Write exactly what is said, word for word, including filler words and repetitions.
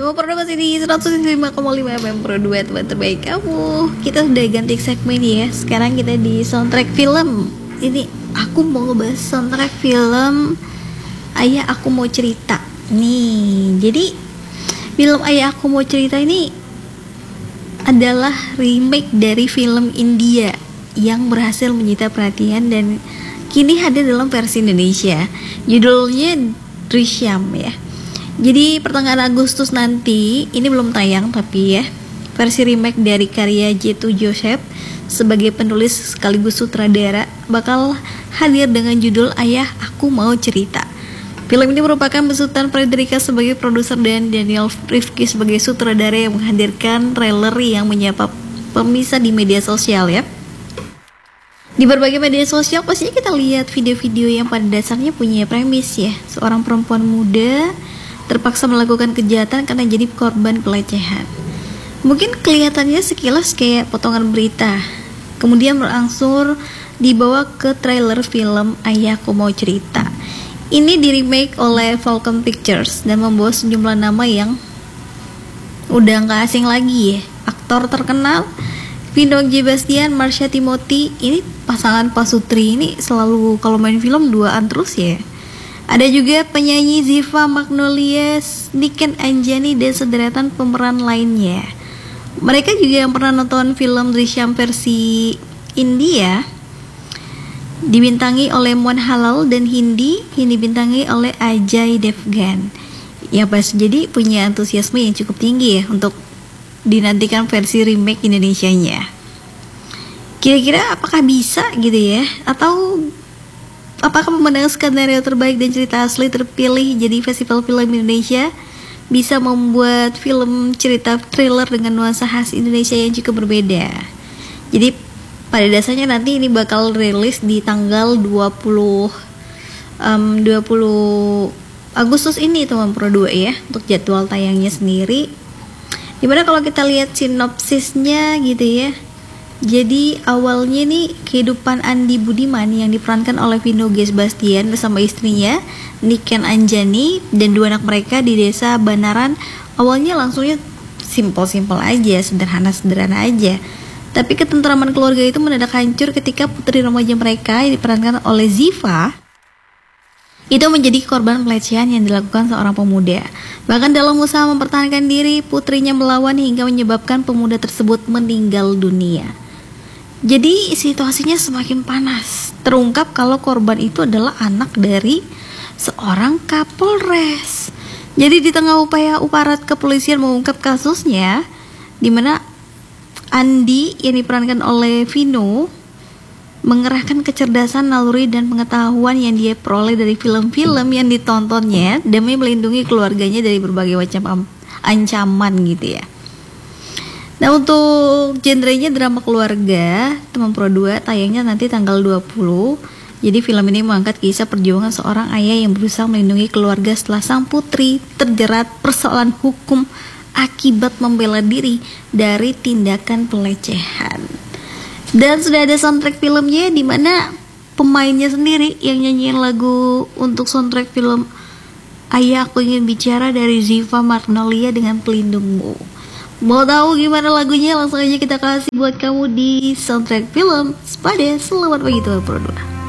Teman Pro dua masih di seratus lima koma lima F M Pro dua, teman terbaik kamu. Kita sudah ganti segmen ya. Sekarang kita di soundtrack film. Ini aku mau ngebahas soundtrack film Ayah Aku Mau Cerita. Nih, jadi film Ayah Aku Mau Cerita ini adalah remake dari film India yang berhasil menyita perhatian dan kini hadir dalam versi Indonesia. Judulnya Drishyam ya. Jadi pertengahan Agustus nanti, ini belum tayang tapi ya, versi remake dari karya Jeetu Joseph sebagai penulis sekaligus sutradara bakal hadir dengan judul Ayah Aku Mau Cerita. Film ini merupakan besutan Frederica sebagai produser dan Daniel Rifki sebagai sutradara yang menghadirkan trailer yang menyapa pemirsa di media sosial ya. Di berbagai media sosial pastinya kita lihat video-video yang pada dasarnya punya premis ya, seorang perempuan muda terpaksa melakukan kejahatan karena jadi korban pelecehan. Mungkin kelihatannya sekilas kayak potongan berita, kemudian berangsur dibawa ke trailer film Ayah Aku Mau Cerita. Ini di remake oleh Falcon Pictures dan membawa sejumlah nama yang udah gak asing lagi ya. Aktor terkenal Vino J. Bastian, Marsha Timothy. Ini pasangan pasutri ini selalu kalau main film duaan terus ya. Ada juga penyanyi Ziva Magnolia, Niken Anjani, dan sederetan pemeran lainnya. Mereka juga yang pernah nonton film Drishyam versi India, dibintangi oleh Mohan Halal, dan Hindi yang dibintangi oleh Ajay Devgan. Ya pas jadi punya antusiasme yang cukup tinggi ya untuk dinantikan versi remake Indonesianya. Kira-kira apakah bisa gitu ya? Atau apakah pemenang skenario terbaik dan cerita asli terpilih jadi Festival Film Indonesia bisa membuat film cerita thriller dengan nuansa khas Indonesia yang cukup berbeda? Jadi pada dasarnya nanti ini bakal rilis di tanggal dua puluh Agustus ini teman Pro dua ya, untuk jadwal tayangnya sendiri. Dimana kalau kita lihat sinopsisnya gitu ya, jadi awalnya nih kehidupan Andi Budiman yang diperankan oleh Vino J. Bastian bersama istrinya Niken Anjani dan dua anak mereka di desa Banaran. Awalnya langsungnya simpel-simpel aja, sederhana-sederhana aja. Tapi ketentraman keluarga itu mendadak hancur ketika putri remaja mereka yang diperankan oleh Ziva itu menjadi korban pelecehan yang dilakukan seorang pemuda. Bahkan dalam usaha mempertahankan diri, putrinya melawan hingga menyebabkan pemuda tersebut meninggal dunia. Jadi situasinya semakin panas. Terungkap kalau korban itu adalah anak dari seorang Kapolres. Jadi di tengah upaya aparat kepolisian mengungkap kasusnya, di mana Andi yang diperankan oleh Vino mengerahkan kecerdasan, naluri, dan pengetahuan yang dia peroleh dari film-film yang ditontonnya demi melindungi keluarganya dari berbagai macam ancaman gitu ya. Nah untuk genrenya drama keluarga, teman Pro dua tayangnya nanti tanggal dua puluh. Jadi film ini mengangkat kisah perjuangan seorang ayah yang berusaha melindungi keluarga setelah sang putri terjerat persoalan hukum akibat membela diri dari tindakan pelecehan. Dan sudah ada soundtrack filmnya, di mana pemainnya sendiri yang nyanyiin lagu untuk soundtrack film Ayah Aku Ingin Bicara dari Ziva Magnolia dengan Pelindungmu. Mau tahu gimana lagunya? Langsung aja kita kasih buat kamu di soundtrack film Spade. Selamat pagi teman Pro dua.